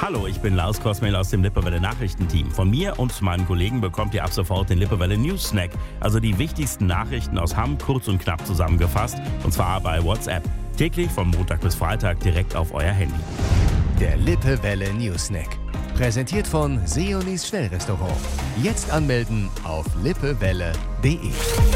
Hallo, ich bin Lars Kosmel aus dem Lippewelle Nachrichtenteam. Von mir und meinen Kollegen bekommt ihr ab sofort den Lippewelle News Snack, also die wichtigsten Nachrichten aus Hamm kurz und knapp zusammengefasst, und zwar bei WhatsApp. Täglich vom Montag bis Freitag direkt auf euer Handy. Der Lippewelle News Snack. Präsentiert von Seonis Schnellrestaurant. Jetzt anmelden auf lippewelle.de.